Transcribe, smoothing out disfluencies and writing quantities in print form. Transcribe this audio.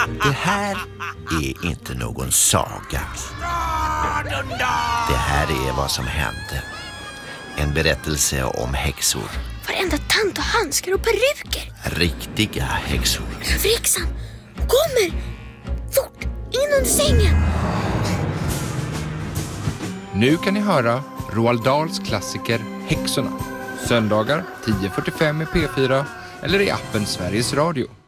Det här är inte någon saga. Det här är vad som hände. En berättelse om häxor. Varenda tant och handskar och peruker. Riktiga häxor. Överhäxan kommer! Fort, in under sängen! Nu kan ni höra Roald Dahls klassiker Häxorna. Söndagar 10:45 i P4 eller i appen Sveriges Radio.